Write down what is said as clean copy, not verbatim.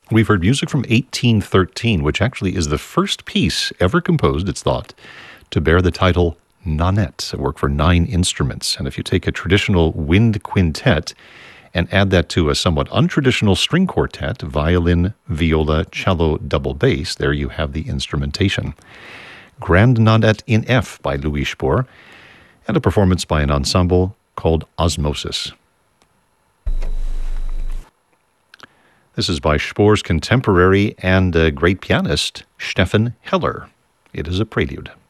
We've heard music from 1813, which actually is the first piece ever composed, it's thought, to bear the title Nonet, a work for 9 instruments. And if you take a traditional wind quintet and add that to a somewhat untraditional string quartet, violin, viola, cello, double bass, there you have the instrumentation. Grand Nonet in F by Louis Spohr, and a performance by an ensemble called Osmosis. This is by Spohr's contemporary and great pianist, Stefan Heller. It is a prelude.